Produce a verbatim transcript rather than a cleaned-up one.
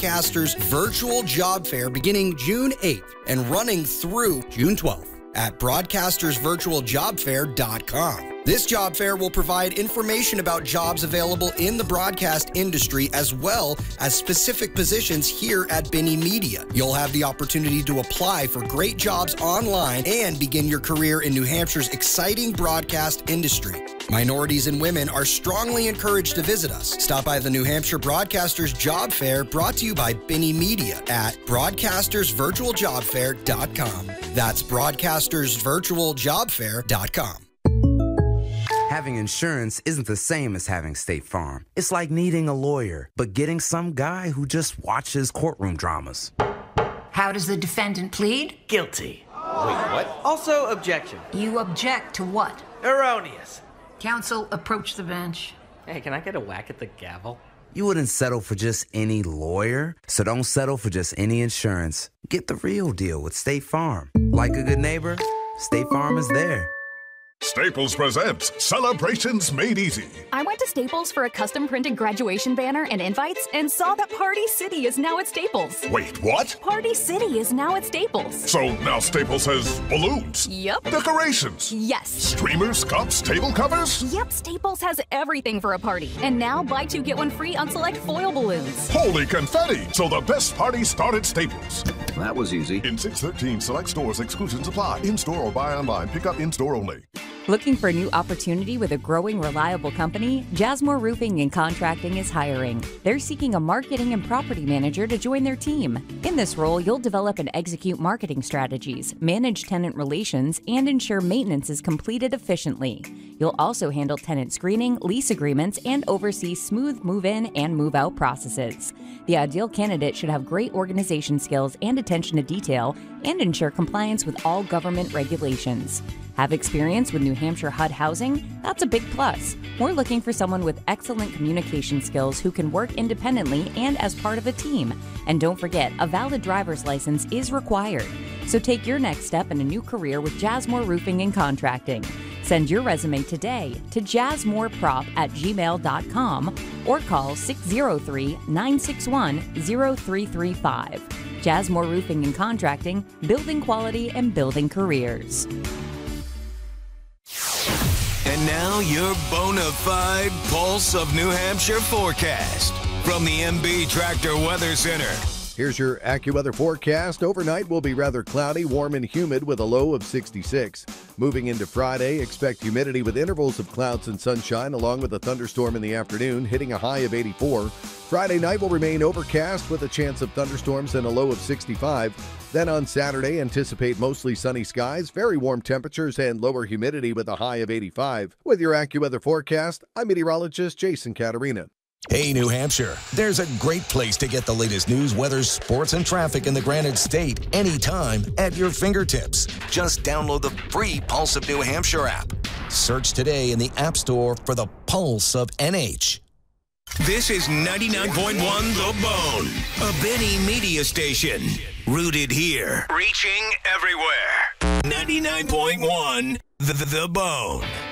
Broadcasters Virtual Job Fair beginning June eighth and running through June twelfth at broadcasters virtual job fair dot com. This job fair will provide information about jobs available in the broadcast industry as well as specific positions here at Binney Media. You'll have the opportunity to apply for great jobs online and begin your career in New Hampshire's exciting broadcast industry. Minorities and women are strongly encouraged to visit us. Stop by the New Hampshire Broadcasters Job Fair, brought to you by Binney Media at broadcasters virtual job fair dot com. That's broadcasters virtual job fair dot com. Having insurance isn't the same as having State Farm. It's like needing a lawyer, but getting some guy who just watches courtroom dramas. How does the defendant plead? Guilty. Wait, what? Also, objection. You object to what? Erroneous. Counsel, approach the bench. Hey, can I get a whack at the gavel? You wouldn't settle for just any lawyer, so don't settle for just any insurance. Get the real deal with State Farm. Like a good neighbor, State Farm is there. Staples presents Celebrations Made Easy. I went to Staples for a custom printed graduation banner and invites and saw that Party City is now at Staples. Wait, what? Party City is now at Staples. So now Staples has balloons? Yep. Decorations? Yes. Streamers, cups, table covers? Yep, Staples has everything for a party. And now buy two, get one free on select foil balloons. Holy confetti! So the best party start at Staples. That was easy. In six thirteen select stores, exclusions apply. In-store or buy online. Pick up in-store only. Looking for a new opportunity with a growing, reliable company? Jasmore Roofing and Contracting is hiring. They're seeking a marketing and property manager to join their team. In this role, you'll develop and execute marketing strategies, manage tenant relations, and ensure maintenance is completed efficiently. You'll also handle tenant screening, lease agreements, and oversee smooth move-in and move-out processes. The ideal candidate should have great organization skills and attention to detail and ensure compliance with all government regulations. Have experience with New Hampshire H U D housing? That's a big plus. We're looking for someone with excellent communication skills who can work independently and as part of a team. And don't forget, a valid driver's license is required. So take your next step in a new career with Jasmore Roofing and Contracting. Send your resume today to jasmoreprop at gmail dot com or call six oh three, nine six one, oh three three five. Jasmore Roofing and Contracting, building quality and building careers. And now your bona fide Pulse of New Hampshire forecast from the M B Tractor Weather Center. Here's your AccuWeather forecast. Overnight will be rather cloudy, warm and humid with a low of sixty-six. Moving into Friday, expect humidity with intervals of clouds and sunshine along with a thunderstorm in the afternoon, hitting a high of eighty-four. Friday night will remain overcast with a chance of thunderstorms and a low of sixty-five. Then on Saturday, anticipate mostly sunny skies, very warm temperatures, and lower humidity with a high of eighty-five. With your AccuWeather forecast, I'm meteorologist Jason Caterina. Hey, New Hampshire, there's a great place to get the latest news, weather, sports, and traffic in the Granite State anytime at your fingertips. Just download the free Pulse of New Hampshire app. Search today in the App Store for the Pulse of N H. This is ninety-nine point one The Bone, a Binney media station. Rooted here, reaching everywhere. ninety-nine point one The, the, the Bone.